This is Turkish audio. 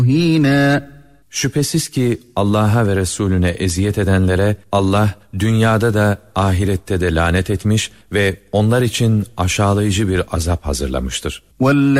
Şüphesiz ki Allah'a ve Resulüne eziyet edenlere Allah dünyada da ahirette de lanet etmiş ve onlar için aşağılayıcı bir azap hazırlamıştır.